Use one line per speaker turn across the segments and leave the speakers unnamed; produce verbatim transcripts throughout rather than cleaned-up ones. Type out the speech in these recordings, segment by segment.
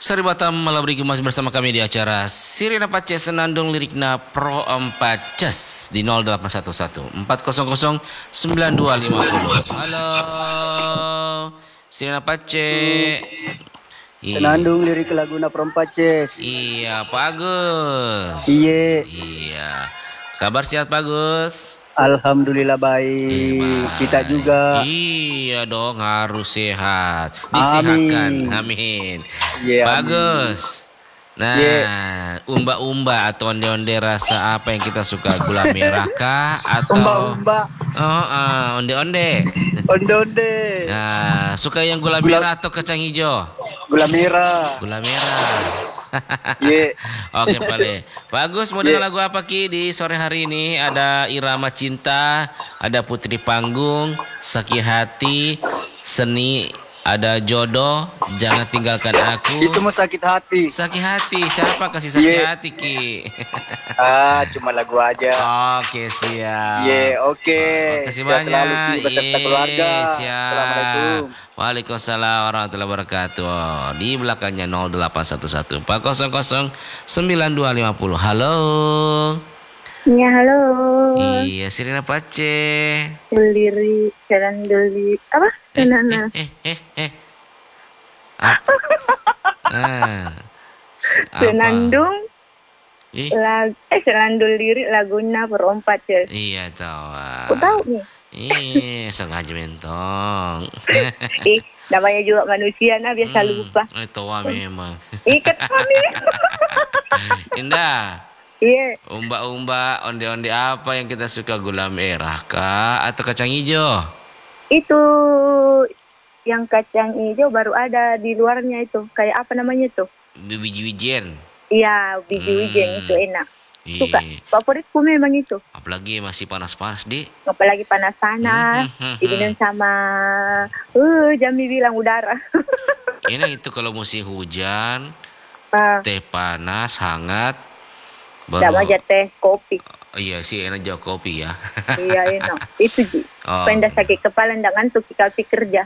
Sari Batam malam beri masih bersama kami di acara Sirina Pace Senandung Lirikna Pro empat Ces di nol delapan satu satu empat nol nol sembilan dua lima nol. Halo Sirina Pace.
Senandung lirik laguna Pro empat Ces.
Iya Pak Agus.
Iya.
Iya. Kabar sehat Pak Agus?
Alhamdulillah baik.
Eh,
Kita juga.
Iya dong harus sehat. Disehatkan. Amin.
Yeah,
Bagus. Nah, yeah. Umba-umba atau onde-onde rasa apa yang kita suka? Gula merah kah atau
umba-umba?
Oh, uh, onde-onde.
Onde-onde.
Nah, suka yang gula, gula merah atau kacang hijau?
Gula merah.
Gula merah.
Yeah.
Oke, boleh. Bagus, mau dengar yeah. lagu apa Ki di sore hari ini? Ada Irama Cinta, ada Putri Panggung, Sakit Hati, Seni, ada Jodoh, Jangan Tinggalkan Aku.
Itu mau sakit hati.
Sakit hati, siapa kasih sakit yeah. hati Ki?
Ah, cuma lagu aja.
Oke, siap.
Iya, yeah, oke. Okay.
Terima kasih banyak.
Selalu Ki beserta yeah, keluarga.
Siap.
Assalamualaikum.
Waalaikumsalam warahmatullahi wabarakatuh. Oh, di belakangnya nol delapan satu satu empat nol nol sembilan dua lima nol. Halo.
Ya, halo.
Iya, Sirina Pace.
Lirik, jalan dulu. Apa?
Eh,
Nana.
eh, eh, eh. Apa? Ah.
Senandung.
Eh,
lag, eh senandung lirik laguna Pro empat Ces.
iya tahu.
Aku tahu nih.
Ih, sengaja mentong.
Ih, namanya juga manusia, nah biasa
hmm,
lupa.
Itu wah memang.
Ikat kami.
Indah.
Iya.
Umba-umba, onde-onde apa yang kita suka? Gula merah kah atau kacang hijau?
Itu yang kacang hijau baru ada di luarnya itu. Kayak apa namanya tuh?
Biji-bijian.
Iya, biji-bijian
hmm.
itu enak. Suka.
Iya.
Favoritku memang itu.
Apalagi masih panas-panas, Di.
Apalagi panas-panas.
Hmm.
Diminum sama uh, Jambi bilang udara.
Ini itu kalau musim hujan,
uh,
teh panas, hangat.
Baru aja teh kopi.
Oh, iya sih enak jauh kopi ya.
Iya enak. Itu Ji.
Oh.
Pendas sakit kepala ndak ngantuk kita kerja.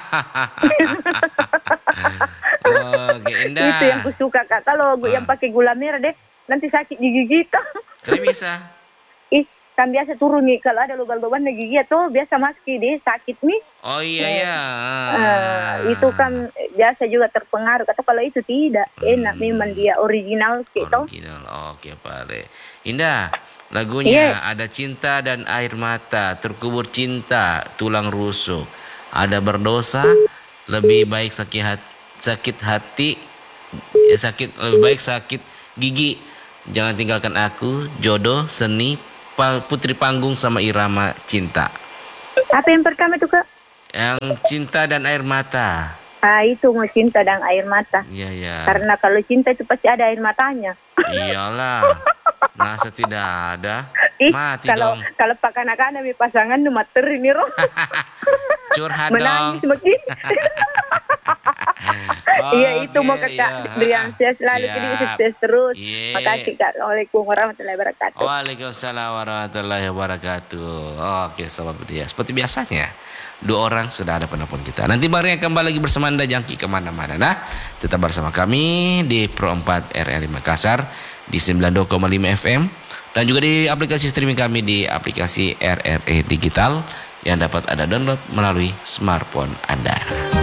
Oh, indah.
Itu yang ku suka Kak. Kalau gue
ah.
yang pakai gula merah deh nanti sakit gigi kita.
Kenapa bisa?
Ih, kan biasa turun nih kalau ada lubang-lubang di gigi tuh biasa masuk deh sakit nih.
Oh iya
nah,
ya.
Uh, itu kan biasa juga terpengaruh. Atau kalau itu tidak enak, hmm. memang dia original gitu.
Original, oke Pare. Indah, lagunya
yeah.
ada Cinta dan Air Mata, Terkubur Cinta, Tulang Rusuk, ada Berdosa, Lebih Baik Sakit Hati, sakit hati ya sakit lebih baik sakit gigi, Jangan Tinggalkan Aku, Jodoh, Seni, Putri Panggung sama Irama Cinta.
Apa yang pertama itu Kak?
Yang Cinta dan Air Mata.
Ah, itu mau Cinta dan Air Mata.
Iya, iya.
Karena kalau cinta itu pasti ada air matanya.
Iyalah. Masa tidak ada?
Ih,
mati
kalau,
dong.
Kalau pak anak-anak pasangan nu mater ini roh.
Curhat
menangis
dong.
makin.
Oh,
iya itu
okay,
mau kakak
iya.
berian sukses selalu jadi sukses terus.
Yeah.
Makasih Kak. Assalamualaikum warahmatullahi wabarakatuh.
Waalaikumsalam warahmatullahi wabarakatuh. Oke sahabat Budia, seperti biasanya dua orang sudah ada penelpon kita. Nanti bareng kembali lagi bersama Anda, jangki kemana-mana. Nah, tetap bersama kami di Pro empat R R I Makassar di sembilan puluh dua koma lima F M dan juga di aplikasi streaming kami di aplikasi R R E Digital yang dapat Anda download melalui smartphone Anda.